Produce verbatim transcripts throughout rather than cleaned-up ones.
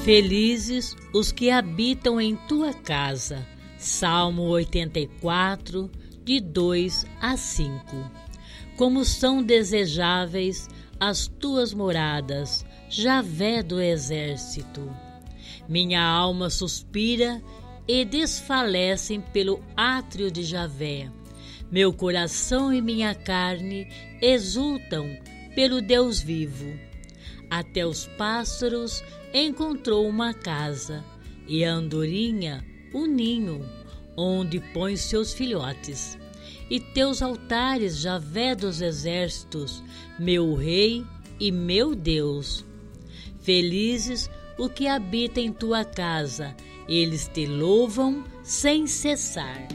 Felizes os que habitam em tua casa. Salmo oitenta e quatro, de dois a cinco. Como são desejáveis as tuas moradas, Javé do exército. Minha alma suspira e desfalecem pelo átrio de Javé. Meu coração e minha carne exultam pelo Deus vivo. Até os pássaros encontrou uma casa, e a andorinha um ninho, onde põe seus filhotes. E teus altares, Javé dos exércitos, meu rei e meu Deus. Felizes o que habita em tua casa, eles te louvam sem cessar.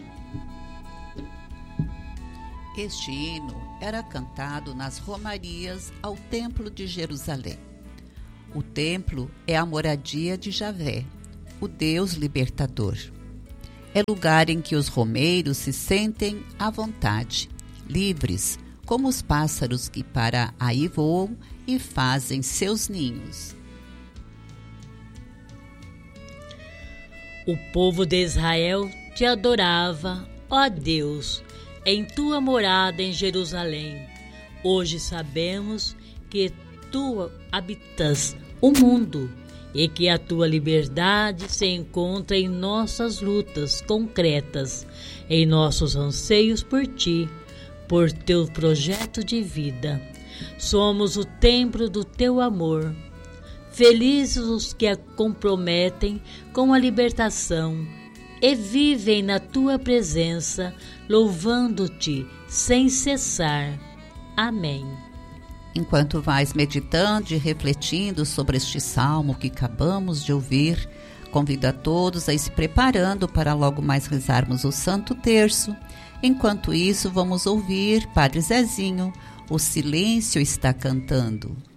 Este hino era cantado nas romarias ao Templo de Jerusalém. O templo é a moradia de Javé, o Deus libertador. É lugar em que os romeiros se sentem à vontade, livres, como os pássaros que para aí voam e fazem seus ninhos. O povo de Israel te adorava, ó Deus, em tua morada em Jerusalém. Hoje sabemos que tu habitas o mundo e que a tua liberdade se encontra em nossas lutas concretas, em nossos anseios por ti, por teu projeto de vida. Somos o templo do teu amor. Felizes os que a comprometem com a libertação e vivem na tua presença, louvando-te sem cessar. Amém. Enquanto vais meditando e refletindo sobre este salmo que acabamos de ouvir, convido a todos a ir se preparando para logo mais rezarmos o Santo Terço. Enquanto isso, vamos ouvir Padre Zezinho, O Silêncio Está Cantando.